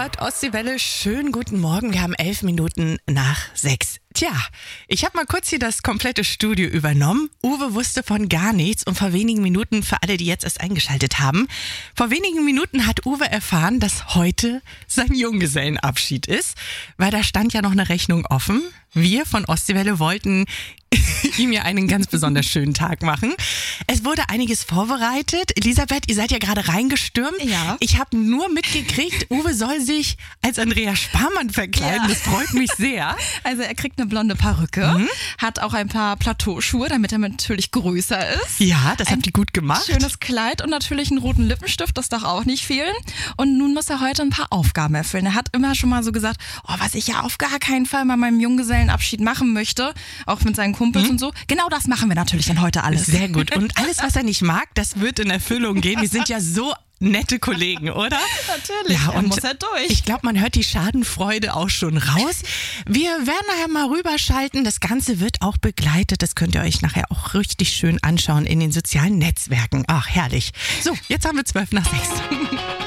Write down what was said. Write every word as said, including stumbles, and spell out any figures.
hört Ostseewelle. Schönen guten Morgen. Wir haben elf Minuten nach sechs. Tja, ich habe mal kurz hier das komplette Studio übernommen. Uwe wusste von gar nichts und vor wenigen Minuten, für alle, die jetzt erst eingeschaltet haben, vor wenigen Minuten hat Uwe erfahren, dass heute sein Junggesellenabschied ist, weil da stand ja noch eine Rechnung offen. Wir von Ostseewelle wollten ihm ja einen ganz besonders schönen Tag machen. Es wurde einiges vorbereitet. Elisabeth, ihr seid ja gerade reingestürmt. Ja. Ich habe nur mitgekriegt, Uwe soll sich als Andreas Sparmann verkleiden. Ja. Das freut mich sehr. Also er kriegt eine blonde Perücke, mhm. hat auch ein paar Plateauschuhe, damit er natürlich größer ist. Ja, das ein habt ihr gut gemacht. Schönes Kleid und natürlich einen roten Lippenstift, das darf auch nicht fehlen. Und nun muss er heute ein paar Aufgaben erfüllen. Er hat immer schon mal so gesagt, oh, was ich ja auf gar keinen Fall bei meinem Junggesellenabschied machen möchte, auch mit seinen Kumpels mhm. und so. Genau das machen wir natürlich dann heute alles. Sehr gut. Und alles, was er nicht mag, das wird in Erfüllung gehen. Wir sind ja so nette Kollegen, oder? Natürlich, ja, und er muss er durch. Ich glaube, man hört die Schadenfreude auch schon raus. Wir werden nachher mal rüberschalten. Das Ganze wird auch begleitet. Das könnt ihr euch nachher auch richtig schön anschauen in den sozialen Netzwerken. Ach, herrlich. So, jetzt haben wir zwölf nach sechs.